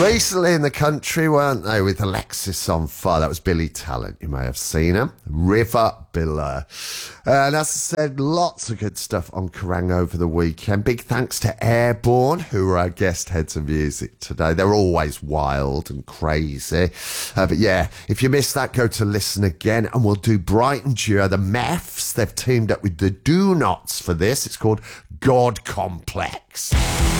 Recently in the country, weren't they, with Alexis on Fire? That was Billy Talent. You may have seen her. River Below. And as I said, lots of good stuff on Kerrang over the weekend. Big thanks to Airborne, who are our guest heads of music today. They're always wild and crazy. But yeah, if you missed that, go to listen again. And we'll do Brighton duo, the Meffs. They've teamed up with the Do Nots for this. It's called God Complex.